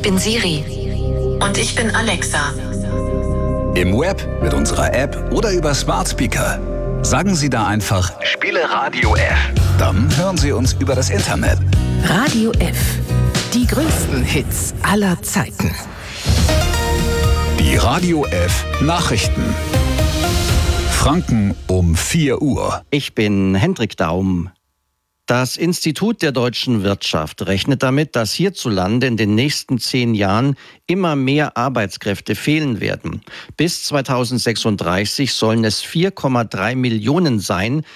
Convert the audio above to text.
Ich bin Siri. Und ich bin Alexa. Im Web, mit unserer App oder über Smart Speaker. Sagen Sie da einfach Spiele Radio F. Dann hören Sie uns über das Internet. Radio F. Die größten Hits aller Zeiten. Die Radio F Nachrichten. Franken um 4 Uhr. Ich bin Hendrik Daum. Das Institut der deutschen Wirtschaft rechnet damit, dass hierzulande in den nächsten 10 Jahren immer mehr Arbeitskräfte fehlen werden. Bis 2036 sollen es 4,3 Millionen sein,